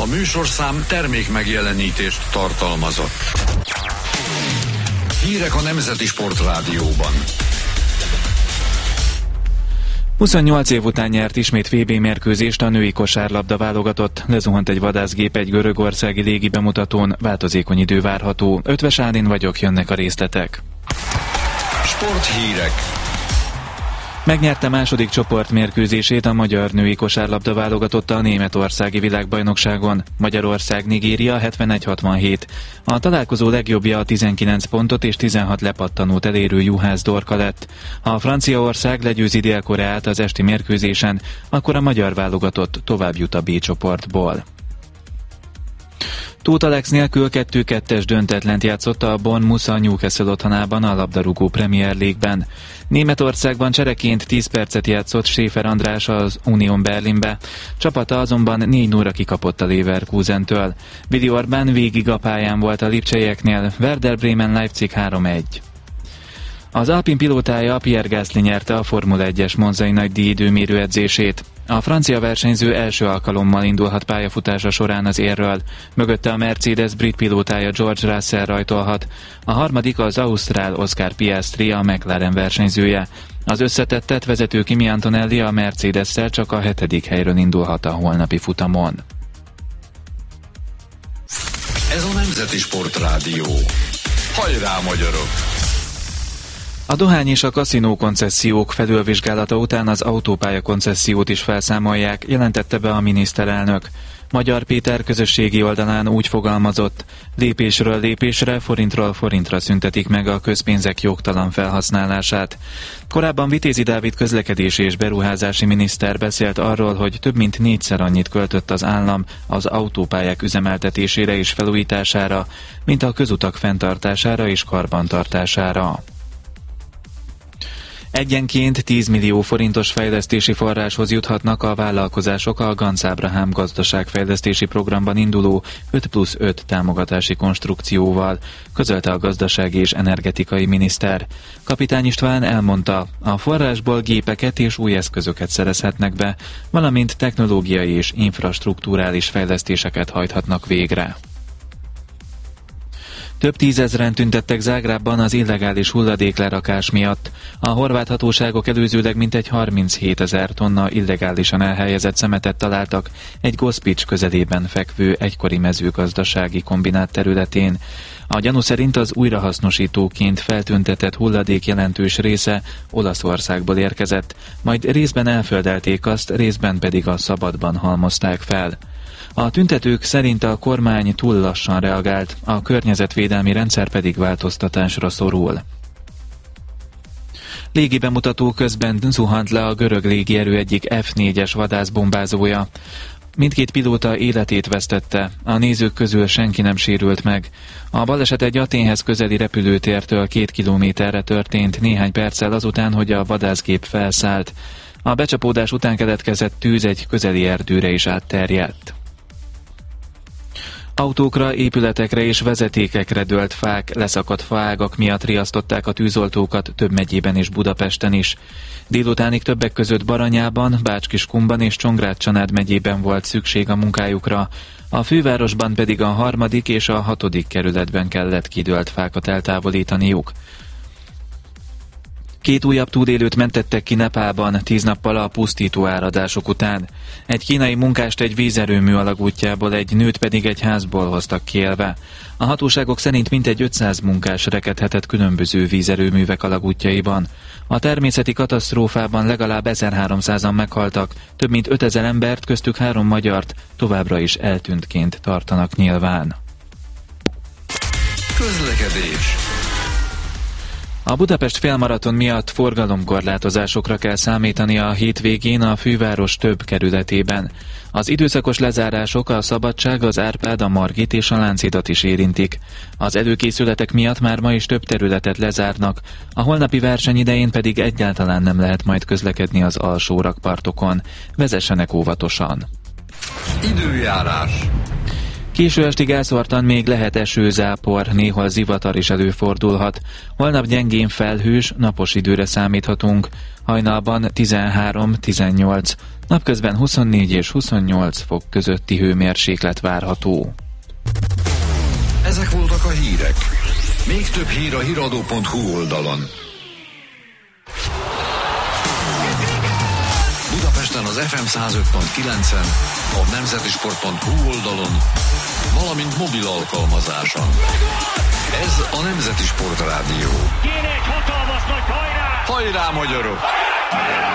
A műsorszám termék megjelenítést tartalmazott. Hírek a Nemzeti Sportrádióban. 28 év után nyert ismét VB mérkőzést a női kosárlabda válogatott. Lezuhant egy vadászgép egy görögországi légi bemutatón, változékony idő várható. Ötvös Ádin vagyok, jönnek a részletek. Sporthírek. Megnyerte második csoportmérkőzését a magyar női kosárlabda válogatotta a németországi világbajnokságon. Magyarország-Nigéria 71-67. A találkozó legjobbja a 19 pontot és 16 lepattanót elérő Juhász Dorka lett. Ha a Franciaország legyőzi Dél-Koreát az esti mérkőzésen, akkor a magyar válogatott tovább jut a B csoportból. Tóth Alex nélkül 2-2-es döntetlent játszott a Bournemouth a Newcastle otthonában a labdarúgó Premier League-ben. Németországban csereként 10 percet játszott Schäfer András az Union Berlinbe. Csapata azonban 4-0-ra kikapott a Leverkusentől. Vili Orbán végig a pályán volt a lipcseieknél, Werder Bremen Leipzig 3-1. Az Alpine pilótája Pierre Gasly nyerte a Formula 1-es monzai nagydíj időmérő edzését. A francia versenyző első alkalommal indulhat pályafutása során az érről. Mögötte a Mercedes brit pilótája George Russell rajtolhat. A harmadik az ausztrál Oscar Piastri, a McLaren versenyzője. Az összetettet vezető Kimi Antonelli a Mercedes-szel csak a 7. helyről indulhat a holnapi futamon. Ez a Nemzeti Sportrádió. Hajrá, magyarok! A dohány és a kaszinó koncesziók felülvizsgálata után az autópálya koncesziót is felszámolják, jelentette be a miniszterelnök. Magyar Péter közösségi oldalán úgy fogalmazott, lépésről lépésre, forintról forintra szüntetik meg a közpénzek jogtalan felhasználását. Korábban Vitézi Dávid közlekedési és beruházási miniszter beszélt arról, hogy több mint 4-szer annyit költött az állam az autópályák üzemeltetésére és felújítására, mint a közutak fenntartására és karbantartására. Egyenként 10 millió forintos fejlesztési forráshoz juthatnak a vállalkozások a Ganz Ábrahám gazdaságfejlesztési programban induló 5+5 támogatási konstrukcióval, közölte a gazdasági és energetikai miniszter. Kapitány István elmondta, a forrásból gépeket és új eszközöket szerezhetnek be, valamint technológiai és infrastrukturális fejlesztéseket hajthatnak végre. Több tízezren tüntettek Zágrábban az illegális hulladéklerakás miatt. A horvát hatóságok előzőleg mintegy 37 000 tonna illegálisan elhelyezett szemetet találtak egy Gospics közelében fekvő egykori mezőgazdasági kombinát területén. A gyanú szerint az újrahasznosítóként feltüntetett hulladék jelentős része Olaszországból érkezett, majd részben elföldelték azt, részben pedig a szabadban halmozták fel. A tüntetők szerint a kormány túl lassan reagált, a környezetvédelmi rendszer pedig változtatásra szorul. Légi bemutató közben zuhant le a görög légierő egyik F4-es vadászbombázója. Mindkét pilóta életét vesztette, a nézők közül senki nem sérült meg. A baleset egy Athénhez közeli repülőtértől 2 kilométerre történt néhány perccel azután, hogy a vadászgép felszállt. A becsapódás után keletkezett tűz egy közeli erdőre is átterjedt. Autókra, épületekre és vezetékekre dőlt fák, leszakadt faágak miatt riasztották a tűzoltókat több megyében és Budapesten is. Délutánig többek között Baranyában, Bács-Kiskunban és Csongrád-Csanád megyében volt szükség a munkájukra, a fővárosban pedig a 3. és a 6. kerületben kellett kidőlt fákat eltávolítaniuk. 2 újabb túlélőt mentettek ki Nepálban 10 nappal a pusztító áradások után. Egy kínai munkást egy vízerőmű alagútjából, egy nőt pedig egy házból hoztak ki élve. A hatóságok szerint mintegy 500 munkás rekedhetett különböző vízerőművek alagútjaiban. A természeti katasztrófában legalább 1300-an meghaltak, több mint 5000 embert, köztük 3 magyart továbbra is eltűntként tartanak nyilván. Közlekedés. A Budapest félmaraton miatt forgalomkorlátozásokra kell számítani a hétvégén a főváros több kerületében. Az időszakos lezárások a Szabadság, az Árpád, a Margit és a Lánchidat is érintik. Az előkészületek miatt már ma is több területet lezárnak, a holnapi verseny idején pedig egyáltalán nem lehet majd közlekedni az alsó rakpartokon. Vezessenek óvatosan! Időjárás. Késő estig elszórtan még lehet eső, zápor, néhol zivatar is előfordulhat. Holnap gyengén felhős, napos időre számíthatunk. Hajnalban 13-18, napközben 24 és 28 fok közötti hőmérséklet várható. Ezek voltak a hírek. Még több hír a hiradó.hu oldalon. Budapesten az FM 105.9-en, a nemzetisport.hu oldalon, valamint mobil alkalmazáson. Ez a Nemzeti Sport Rádió. Kéne egy hatalmas nagy hajrá! Hajrá, magyarok!